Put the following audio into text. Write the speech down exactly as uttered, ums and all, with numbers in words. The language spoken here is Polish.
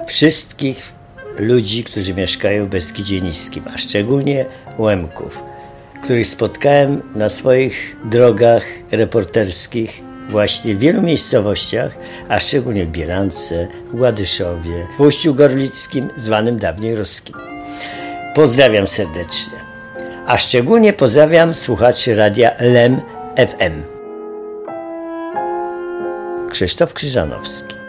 wszystkich ludzi, którzy mieszkają w Beskidzie Niskim, a szczególnie Łemków, których spotkałem na swoich drogach reporterskich właśnie w wielu miejscowościach, a szczególnie w Bielance, w Ładyszowie, w Uściu Gorlickim, zwanym dawniej Ruskim. Pozdrawiam serdecznie, a szczególnie pozdrawiam słuchaczy radia Lem F M. Krzysztof Krzyżanowski.